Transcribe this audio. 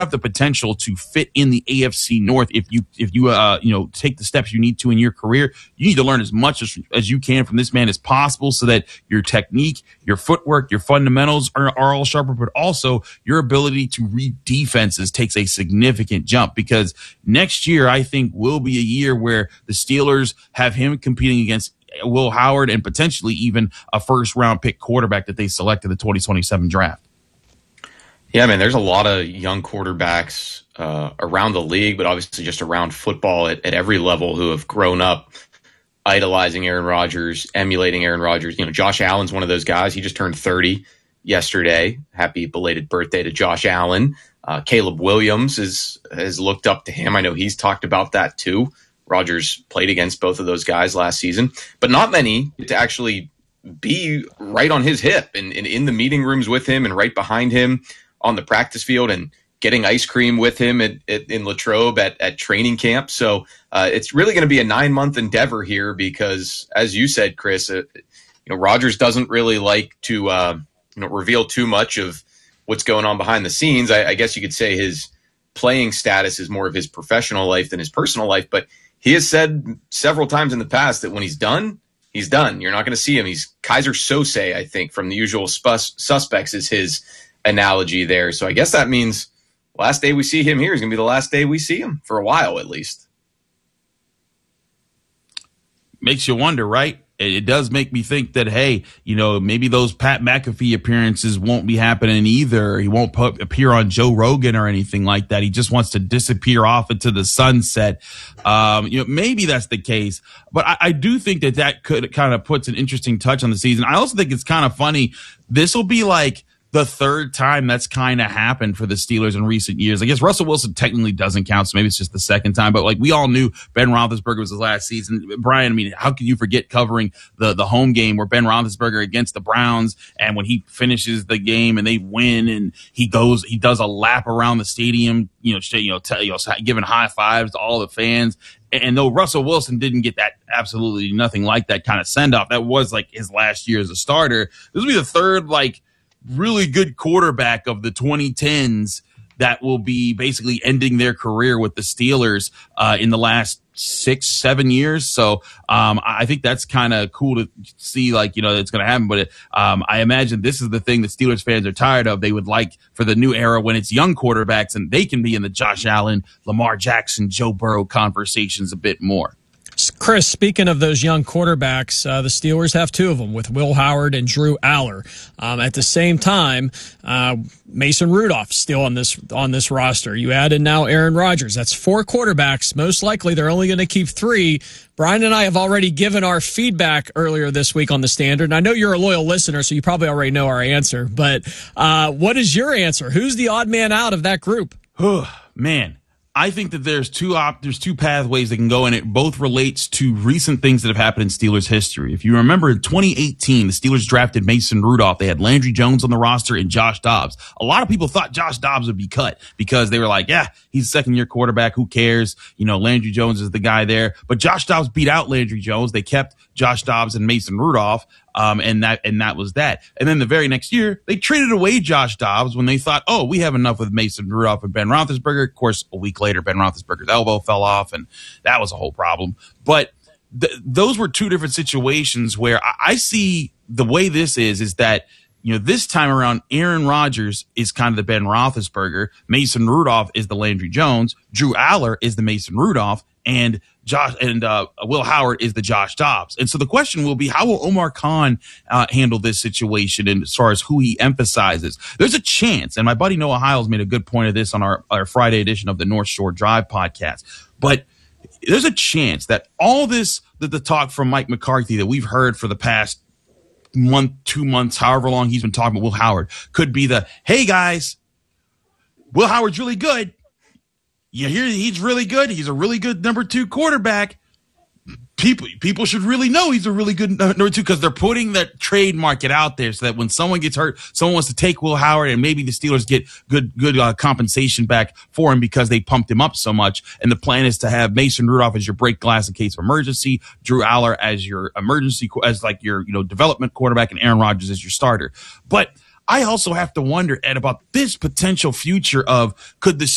the potential to fit in the AFC North if you take the steps you need to in your career. You need to learn as much as you can from this man as possible so that your technique, your footwork, your fundamentals are all sharper, but also your ability to read defenses takes a significant jump, because next year I think will be a year where the Steelers have him competing against Will Howard and potentially even a first-round pick quarterback that they select in the 2027 draft. Yeah, man, there's a lot of young quarterbacks around the league, but obviously just around football at every level who have grown up idolizing Aaron Rodgers, emulating Aaron Rodgers. You know, Josh Allen's one of those guys. He just turned 30 yesterday. Happy belated birthday to Josh Allen. Caleb Williams has looked up to him. I know he's talked about that too. Rodgers played against both of those guys last season, but not many to actually be right on his hip and in the meeting rooms with him and right behind him on the practice field and getting ice cream with him in Latrobe at training camp. So it's really going to be a 9-month endeavor here because, as you said, Chris, Rodgers doesn't really like to reveal too much of what's going on behind the scenes. I guess you could say his playing status is more of his professional life than his personal life, but he has said several times in the past that when he's done, he's done. You're not going to see him. He's Kaiser Sose, I think, from The Usual Suspects is his analogy there. So I guess that means last day we see him here is going to be the last day we see him for a while, at least. Makes you wonder, right? It does make me think that, hey, maybe those Pat McAfee appearances won't be happening either. He won't appear on Joe Rogan or anything like that. He just wants to disappear off into the sunset. Maybe that's the case. But I do think that could kind of puts an interesting touch on the season. I also think it's kind of funny. This will be like the third time that's kind of happened for the Steelers in recent years. I guess Russell Wilson technically doesn't count, so maybe it's just the second time. But we all knew Ben Roethlisberger was his last season. Brian, how can you forget covering the home game where Ben Roethlisberger against the Browns, and when he finishes the game and they win, and he does a lap around the stadium, giving high fives to all the fans. And though Russell Wilson didn't get that, absolutely nothing like that kind of send off, that was his last year as a starter. This will be the third really good quarterback of the 2010s that will be basically ending their career with the Steelers in the last 6-7 years. So I think that's kind of cool to see, it's going to happen. But I imagine this is the thing that Steelers fans are tired of. They would like for the new era when it's young quarterbacks and they can be in the Josh Allen, Lamar Jackson, Joe Burrow conversations a bit more. Chris, speaking of those young quarterbacks, the Steelers have two of them with Will Howard and Drew Aller. At the same time, Mason Rudolph still on this roster. You add in now Aaron Rodgers. That's 4 quarterbacks. Most likely they're only going to keep 3. Brian and I have already given our feedback earlier this week on the Standard. And I know you're a loyal listener, so you probably already know our answer. But what is your answer? Who's the odd man out of that group? Man. I think that there's two pathways that can go, and it both relates to recent things that have happened in Steelers history. If you remember in 2018, the Steelers drafted Mason Rudolph. They had Landry Jones on the roster and Josh Dobbs. A lot of people thought Josh Dobbs would be cut because they were like, yeah, he's a second-year quarterback. Who cares? Landry Jones is the guy there. But Josh Dobbs beat out Landry Jones. They kept Josh Dobbs and Mason Rudolph. And that was that. And then the very next year, they traded away Josh Dobbs when they thought, oh, we have enough with Mason Rudolph and Ben Roethlisberger. Of course, a week later, Ben Roethlisberger's elbow fell off, and that was a whole problem. But those were two different situations where I see the way this is that, this time around, Aaron Rodgers is kind of the Ben Roethlisberger. Mason Rudolph is the Landry Jones. Drew Aller is the Mason Rudolph. And Will Howard is the Josh Dobbs. And so the question will be, how will Omar Khan handle this situation and as far as who he emphasizes? There's a chance, and my buddy Noah Hiles made a good point of this on our Friday edition of the North Shore Drive podcast, but there's a chance that all this, the talk from Mike McCarthy that we've heard for the past month, 2 months, however long he's been talking about Will Howard, could be hey guys, Will Howard's really good. You hear he's really good. He's a really good number 2 quarterback. People should really know he's a really good number 2 because they're putting that trade market out there so that when someone gets hurt, someone wants to take Will Howard, and maybe the Steelers get good compensation back for him because they pumped him up so much. And the plan is to have Mason Rudolph as your break glass in case of emergency, Drew Aller as your your development quarterback, and Aaron Rodgers as your starter. But I also have to wonder, Ed, about this potential future of could the